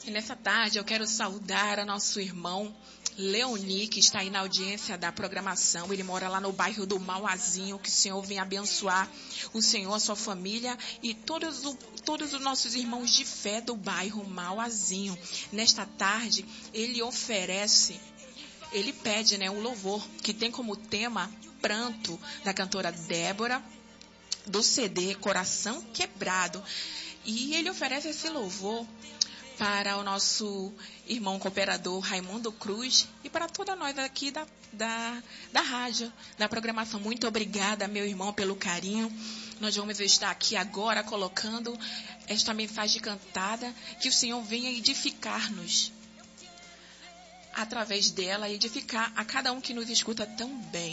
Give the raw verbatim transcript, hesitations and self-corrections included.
E nessa tarde eu quero saudar a nosso irmão Leoni, que está aí na audiência da programação. Ele mora lá no bairro do Mauazinho. Que o Senhor venha abençoar o Senhor, a sua família e todos, o, todos os nossos irmãos de fé do bairro Mauazinho. Nesta tarde, ele oferece, ele pede, né, um louvor que tem como tema Pranto, da cantora Débora, do C D Coração Quebrado. E ele oferece esse louvor para o nosso irmão cooperador Raimundo Cruz e para toda nós aqui da, da, da rádio, da programação. Muito obrigada, meu irmão, pelo carinho. Nós vamos estar aqui agora colocando esta mensagem cantada, que o Senhor venha edificar-nos através dela, edificar a cada um que nos escuta tão bem.